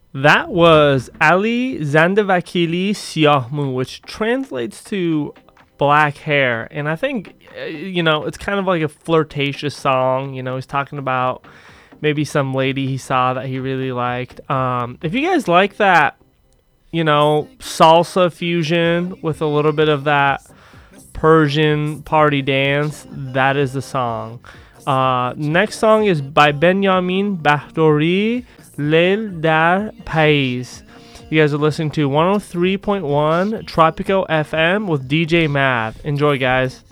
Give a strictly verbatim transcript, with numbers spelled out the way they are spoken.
That was Ali Zandavakili Siyahmu, which translates to black hair. And I think, uh, you know, it's kind of like a flirtatious song. You know, he's talking about maybe some lady he saw that he really liked. Um, if you guys like that, you know, salsa fusion with a little bit of that Persian party dance, that is the song. Uh, next song is by Benjamin Bahdori, Leil Dar Pais. You guys are listening to one oh three point one Tropico F M with D J Mav. Enjoy, guys.